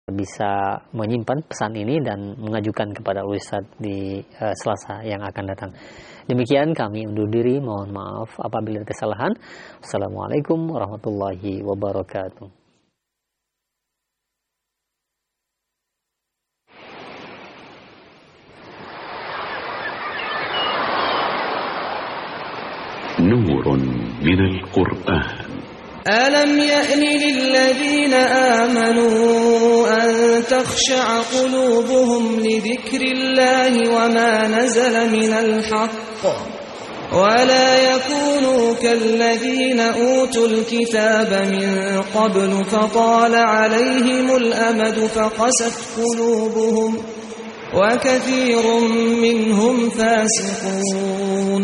bisa menyimpan pesan ini dan mengajukan kepada Ustadz di Selasa yang akan datang. Demikian kami undur diri, mohon maaf apabila ada kesalahan. Assalamualaikum warahmatullahi wabarakatuh. نور من القرآن ألم يأن للذين آمنوا أن تخشع قلوبهم لذكر الله وما نزل من الحق ولا يكونوا كالذين أوتوا الكتاب من قبل فطال عليهم الأمد فقست قلوبهم وكثير منهم فاسقون.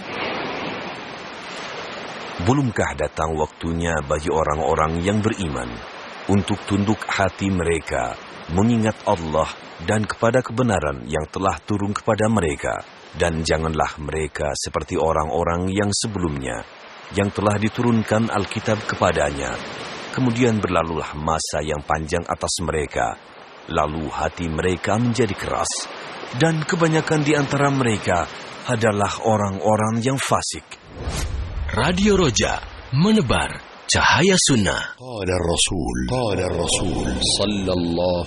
Belumkah datang waktunya bagi orang-orang yang beriman untuk tunduk hati mereka, mengingat Allah dan kepada kebenaran yang telah turun kepada mereka, dan janganlah mereka seperti orang-orang yang sebelumnya, yang telah diturunkan Alkitab kepadanya. Kemudian berlalulah masa yang panjang atas mereka, lalu hati mereka menjadi keras, dan kebanyakan di antara mereka adalah orang-orang yang fasik. Radio Roja menebar cahaya sunnah. قال الرسول صلى الله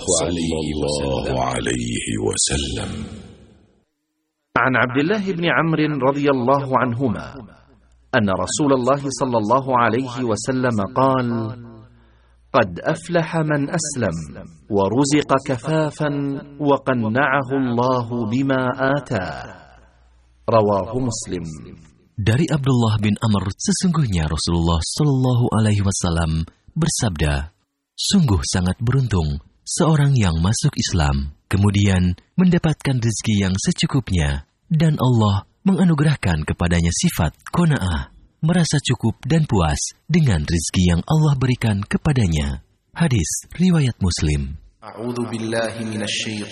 عليه وسلم عن عبد الله بن عمرو رضي الله عنهما أن رسول الله صلى الله عليه وسلم قال: قد أفلح من أسلم ورزق كفافا وقنعه الله بما آتاه. رواه مسلم. Dari Abdullah bin Amr, sesungguhnya Rasulullah Shallallahu Alaihi Wasallam bersabda, sungguh sangat beruntung seorang yang masuk Islam, kemudian mendapatkan rezeki yang secukupnya, dan Allah menganugerahkan kepadanya sifat qanaah, merasa cukup dan puas dengan rezeki yang Allah berikan kepadanya. Hadis riwayat Muslim. A'udzu billahi minasy